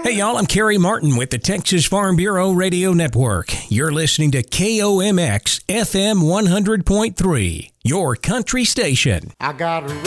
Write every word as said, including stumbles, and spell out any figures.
Hey, y'all, I'm Kerry Martin with the Texas Farm Bureau Radio Network. You're listening to K O M X F M one hundred point three, your country station. I got a